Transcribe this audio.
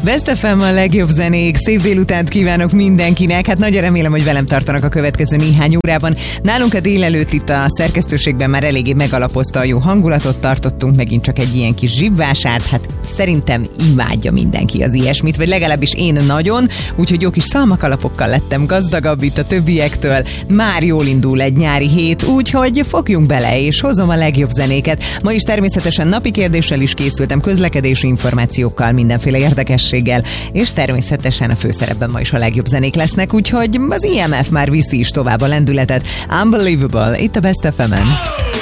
Best FM a legjobb zenék, szép délutánt kívánok mindenkinek. Hát nagyon remélem, hogy velem tartanak a következő néhány órában. Nálunk a délelőtt itt a szerkesztőségben már eléggé megalapozta a jó hangulatot, tartottunk megint csak egy ilyen kis zsibvásárt. Hát szerintem imádja mindenki az ilyesmit, vagy legalábbis én nagyon, úgyhogy jó kis szalmakalapokkal lettem gazdagabb itt a többiektől. Már jól indul egy nyári hét, úgyhogy fogjunk bele, és hozom a legjobb zenéket. Ma is természetesen napi kérdéssel is készültem, közlekedési információkkal, mindenféle érdekességgel, és természetesen a főszerepben ma is a legjobb zenék lesznek, úgyhogy az IMF már viszi is tovább a lendületet. Unbelievable, itt a Best FM-en.